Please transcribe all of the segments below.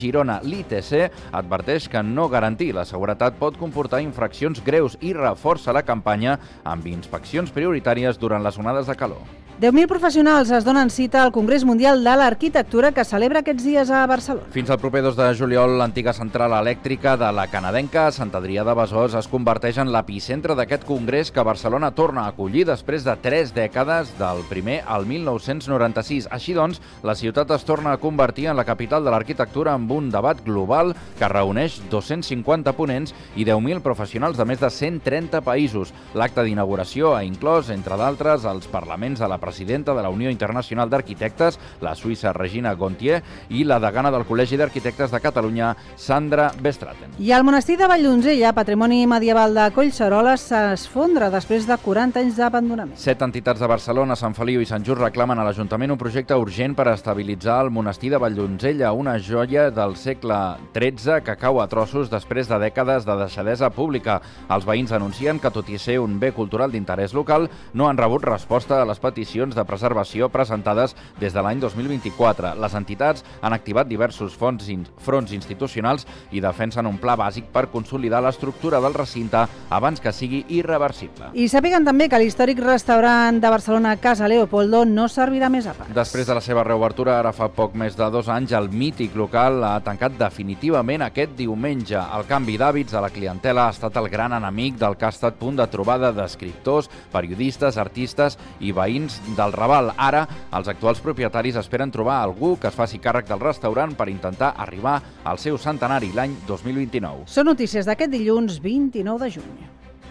Girona, l'ITC adverteix que no garantir la seguretat pot comportar infraccions greus i reforça la campanya amb inspeccions prioritàries durant les onades de calor. 10.000 professionals es donen cita al Congrés Mundial de l'Arquitectura que celebra aquests dies a Barcelona. Fins al proper 2 de juliol, l'antiga central elèctrica de la canadenca Sant Adrià de Besòs es converteix en l'epicentre d'aquest congrés que Barcelona torna a acollir després de 3 dècades, del primer al 1996. Així doncs, la ciutat es torna a convertir en la capital de l'arquitectura amb un debat global que reuneix 250 ponents i 10.000 professionals de més de 130 països. L'acte d'inauguració ha inclòs, entre d'altres, els parlaments de la presidenta de la Unió Internacional d'Arquitectes, la suïssa Regina Gontier, i la degana del Col·legi d'Arquitectes de Catalunya, Sandra Bestraten. I el monestir de Valldonzella, patrimoni medieval de Collserola, s'esfondra després de 40 anys d'abandonament. 7 entitats de Barcelona, Sant Feliu i Sant Just reclamen a l'Ajuntament un projecte urgent per estabilitzar el monestir de Valldonzella, una joia del segle XIII que cau a trossos després de dècades de deixadesa pública. Els veïns denuncien que, tot i ser un bé cultural d'interès local, no han rebut resposta a les peticions de preservació presentades des de l'any 2024. Les entitats han activat diversos fronts institucionals i defensen un pla bàsic per consolidar l'estructura del recinte abans que sigui irreversible. I sàpiguen també que l'històric restaurant de Barcelona Casa Leopoldo no servirà més a pas. Després de la seva reobertura, ara fa poc més de 2 anys, el mític local ha tancat definitivament aquest diumenge. El canvi d'hàbits de la clientela ha estat el gran enemic del que ha estat punt de trobada d'escriptors, periodistes, artistes i veïns del Raval. Ara, els actuals propietaris esperen trobar algú que es faci càrrec del restaurant per intentar arribar al seu centenari l'any 2029. Són notícies d'aquest dilluns 29 de juny.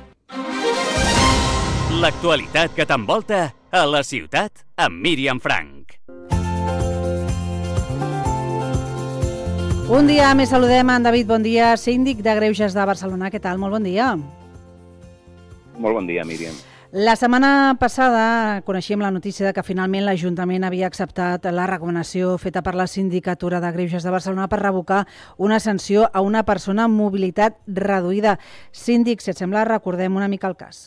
L'actualitat que t'envolta a la ciutat amb Míriam Frank. Un dia més saludem a en David, bon dia, síndic de Greuges de Barcelona. Què tal? Molt bon dia. Molt bon dia, Míriam. La setmana passada coneixíem la notícia de que finalment l'Ajuntament havia acceptat la recomanació feta per la Sindicatura de Greuges de Barcelona per revocar una sanció a una persona amb mobilitat reduïda. Síndic, si et sembla, recordem una mica el cas.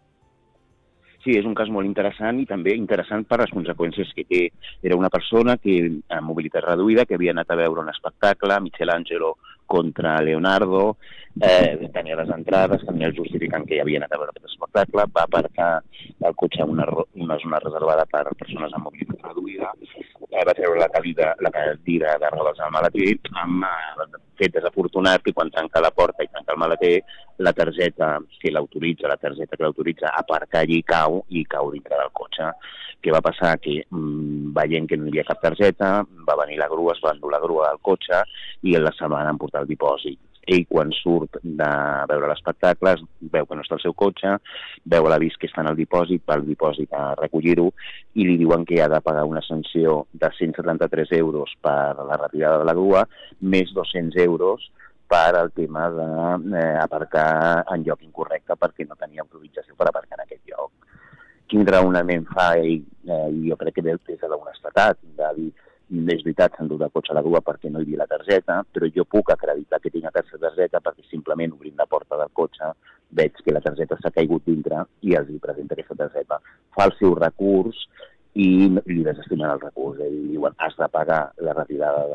Sí, és un cas molt interessant i també interessant per les conseqüències que té. Era una persona que amb mobilitat reduïda, que havia anat a veure un espectacle, Michelangelo contra Leonardo, tenia les entrades, tenia el justificant que havia anat a veure aquest espectacle, va aparcar el cotxe en una zona reservada per persones amb mobilitat reduïda, va treure la cadira de rodes al maleter, amb fet desafortunat que quan tanca la porta i tanca el maleter, la targeta que l'autoritza a aparcar allí cau dintre del cotxe. Què va passar? Que veient que no hi havia cap targeta, va venir la grua, es va endur la grua del cotxe i la van emportar al dipòsit. Ell, quan surt de veure l'espectacle, veu que no està al seu cotxe, veu a l'avís que està en el dipòsit, va al dipòsit a recollir-ho i li diuen que ha de pagar una sanció de 173 euros per la retirada de la grua, més 200 euros per al tema d'aparcar en lloc incorrecte perquè no tenia autorització per aparcar en aquest lloc. Quin raonament fa ell? Jo crec que des de l'honestedat, de dir, és veritat, s'han dut el cotxe a la grua perquè no hi havia la targeta, però jo puc acreditar que tinc aquesta targeta perquè simplement obrint la porta del cotxe veig que la targeta s'ha caigut dintre i els presenta aquesta targeta. Fa el seu recurs i li desestimen el recurs. Ells diuen, has de pagar la retirada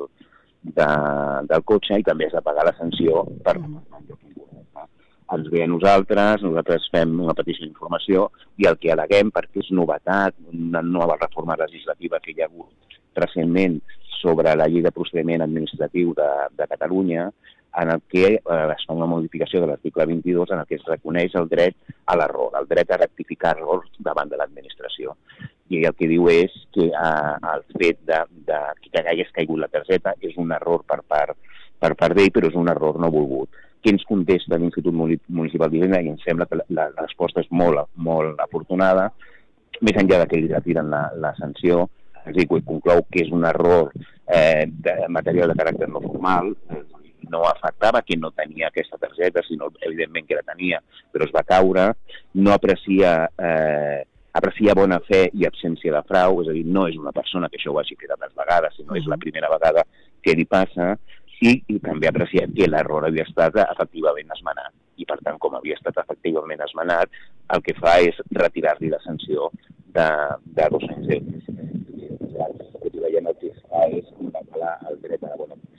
del cotxe i també has de pagar la sanció per ens ve a nosaltres fem una petició d'informació i el que al·leguem, perquè és novetat, una nova reforma legislativa que hi ha hagut recentment sobre la llei de procediment administratiu de Catalunya, en el que es fa una modificació de l'article 22 en el que es reconeix el dret a l'error, el dret a rectificar errors davant de l'administració. I el que diu és que el fet que hagués caigut la targeta és un error per part d'ell, però és un error no volgut. Què ens contesta l'Institut Municipal d'Hisenda? I em sembla que la resposta és molt afortunada. Més enllà que li retiren la sanció, és a dir, conclou que és un error material de caràcter no formal, no afectava que no tenia aquesta targeta, sinó evidentment que la tenia, però es va caure, no aprecia bona fe i absència de frau, és a dir, no és una persona que això ho hagi fet altres vegades, sinó és la primera vegada que li passa, i també apreciem que l'error havia estat efectivament esmenat. I, per tant, com havia estat efectivament esmenat, el que fa és retirar-li la sanció de 200 euros. El que veiem el que fa és apel·lar el dret a la bona